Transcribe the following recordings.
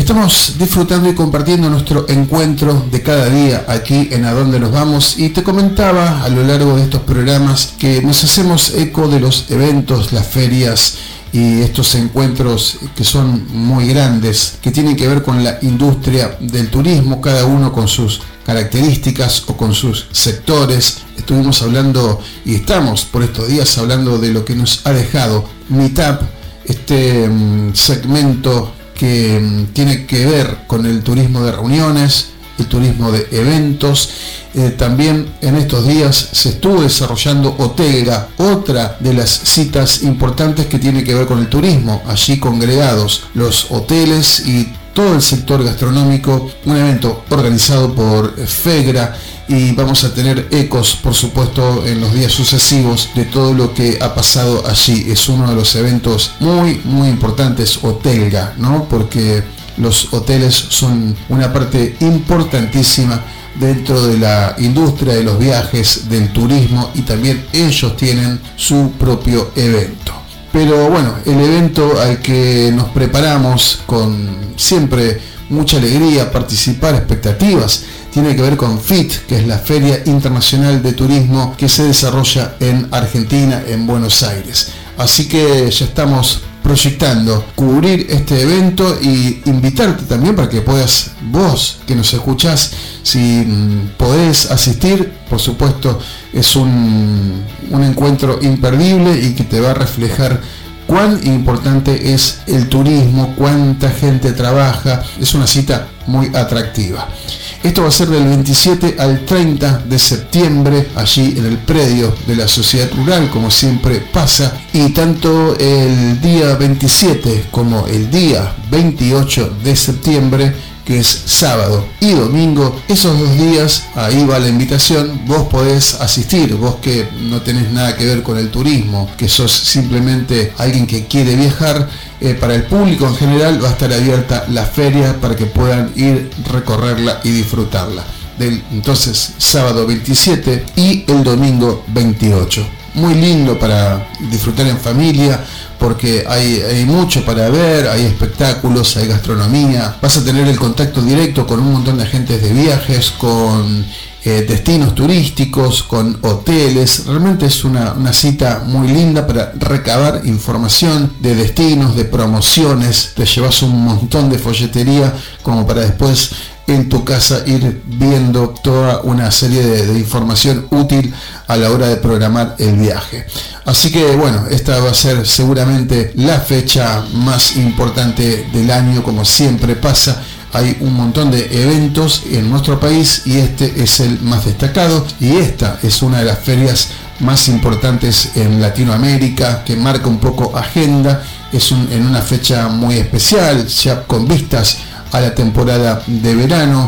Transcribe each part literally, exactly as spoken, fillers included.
Estamos disfrutando y compartiendo nuestro encuentro de cada día aquí en A Dónde Nos Vamos, y te comentaba a lo largo de estos programas que nos hacemos eco de los eventos, las ferias y estos encuentros que son muy grandes, que tienen que ver con la industria del turismo, cada uno con sus características o con sus sectores. Estuvimos hablando y estamos por estos días hablando de lo que nos ha dejado Meetup, este um, segmento que um, tiene que ver con el turismo de reuniones, el turismo de eventos. Eh, también en estos días se estuvo desarrollando Hotelga, otra de las citas importantes que tiene que ver con el turismo, allí congregados los hoteles y todo el sector gastronómico, un evento organizado por FEGRA, y vamos a tener ecos, por supuesto, en los días sucesivos de todo lo que ha pasado allí. Es uno de los eventos muy, muy importantes, Hotelga, ¿no? Porque los hoteles son una parte importantísima dentro de la industria de los viajes, del turismo, y también ellos tienen su propio evento. Pero bueno, el evento al que nos preparamos con siempre mucha alegría, participar, expectativas, tiene que ver con FIT, que es la Feria Internacional de Turismo que se desarrolla en Argentina, en Buenos Aires. Así que ya estamos proyectando cubrir este evento y invitarte también para que puedas, vos que nos escuchás, si mmm, podés asistir. Por supuesto, es un, un encuentro imperdible y que te va a reflejar cuán importante es el turismo, cuánta gente trabaja. Es una cita muy atractiva. Esto va a ser del veintisiete al treinta de septiembre, allí en el predio de la Sociedad Rural, como siempre pasa, y tanto el día veintisiete como el día veintiocho de septiembre, que es sábado y domingo, esos dos días, ahí va la invitación, vos podés asistir, vos que no tenés nada que ver con el turismo, que sos simplemente alguien que quiere viajar. Eh, para el público en general va a estar abierta la feria para que puedan ir, recorrerla y disfrutarla. Del, entonces, sábado veintisiete y el domingo veintiocho. Muy lindo para disfrutar en familia, porque hay, hay mucho para ver, hay espectáculos, hay gastronomía, vas a tener el contacto directo con un montón de agentes de viajes, con eh, destinos turísticos, con hoteles. Realmente es una, una cita muy linda para recabar información de destinos, de promociones. Te llevas un montón de folletería como para después en tu casa ir viendo toda una serie de, de información útil a la hora de programar el viaje. Así que bueno, esta va a ser seguramente la fecha más importante del año, como siempre pasa. Hay un montón de eventos en nuestro país y este es el más destacado, y esta es una de las ferias más importantes en Latinoamérica, que marca un poco agenda. Es un, en una fecha muy especial, ya con vistas a la temporada de verano,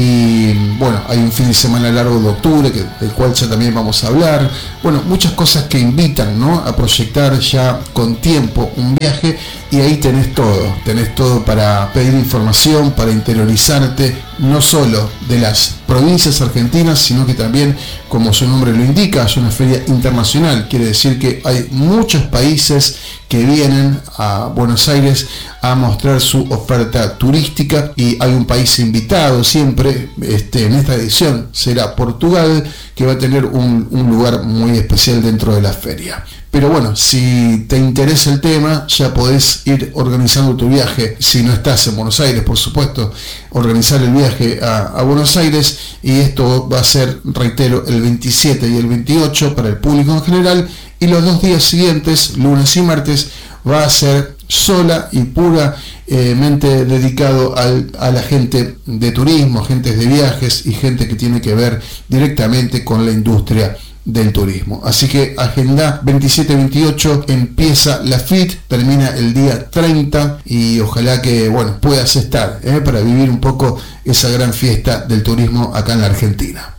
y bueno, hay un fin de semana largo de octubre, que, del cual ya también vamos a hablar. Bueno, muchas cosas que invitan, ¿no?, a proyectar ya con tiempo un viaje, y ahí tenés todo, tenés todo para pedir información, para interiorizarte, no solo de las provincias argentinas, sino que también, como su nombre lo indica, es una feria internacional. Quiere decir que hay muchos países que vienen a Buenos Aires a mostrar su oferta turística, y hay un país invitado siempre. Este, en esta edición será Portugal, que va a tener un, un lugar muy especial dentro de la feria. Pero bueno, si te interesa el tema, ya podés ir organizando tu viaje. Si no estás en Buenos Aires, por supuesto, organizar el viaje a, a Buenos Aires. Y esto va a ser, reitero, el veintisiete y el veintiocho para el público en general. Y los dos días siguientes, lunes y martes, va a ser sola y puramente eh, dedicado al, a la gente de turismo, agentes de viajes y gente que tiene que ver directamente con la industria del turismo. Así que agenda veintisiete veintiocho, empieza la FIT, termina el día treinta, y ojalá que bueno puedas estar eh, para vivir un poco esa gran fiesta del turismo acá en la Argentina.